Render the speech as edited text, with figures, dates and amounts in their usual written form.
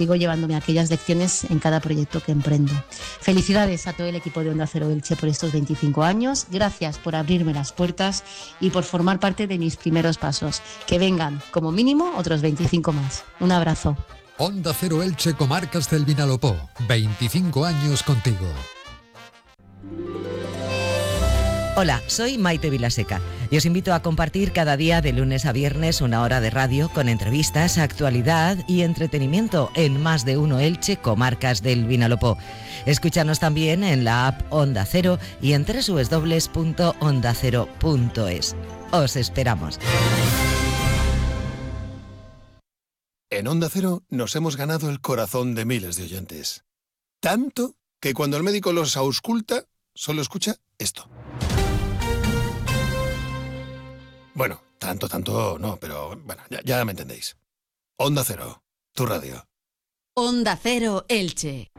sigo llevándome aquellas lecciones en cada proyecto que emprendo. Felicidades a todo el equipo de Onda Cero Elche por estos 25 años. Gracias por abrirme las puertas y por formar parte de mis primeros pasos. Que vengan, como mínimo, otros 25 más. Un abrazo. Onda Cero Elche, Comarcas del Vinalopó. 25 años contigo. Hola, soy Maite Vilaseca y os invito a compartir cada día de lunes a viernes una hora de radio con entrevistas, actualidad y entretenimiento en Más de Uno Elche, Comarcas del Vinalopó. Escúchanos también en la app Onda Cero y en www.ondacero.es. Os esperamos. En Onda Cero nos hemos ganado el corazón de miles de oyentes. Tanto que cuando el médico los ausculta, solo escucha esto. Bueno, tanto no, pero bueno, ya me entendéis. Onda Cero, tu radio. Onda Cero Elche.